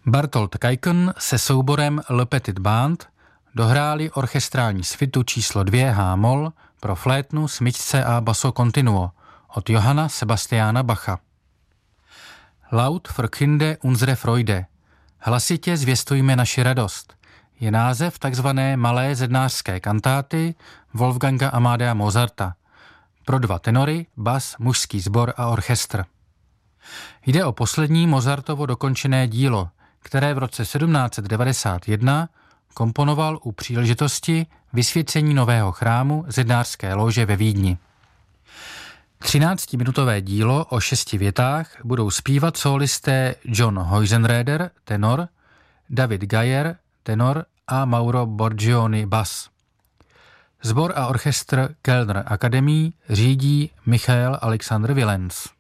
Bartolt Kajken se souborem Le Petit Band dohráli orchestrální svitu číslo 2 H-moll pro flétnu, smyčce a basso continuo od Johanna Sebastiana Bacha. Laut verkünde unsere Freude. Hlasitě zvěstujme naši radost je název takzvané malé zednářské kantáty Wolfganga Amadea Mozarta pro 2 tenory, bas, mužský sbor a orchestr. Jde o poslední Mozartovo dokončené dílo, které v roce 1791 komponoval u příležitosti vysvěcení nového chrámu zednářské lóže ve Vídni. 13minutové dílo o 6 větách budou zpívat sólisté John Heusenreder, tenor, David Geyer, tenor a Mauro Borgioni, bas. Sbor a orchestr Kellner Akademie řídí Michael Alexander Willens.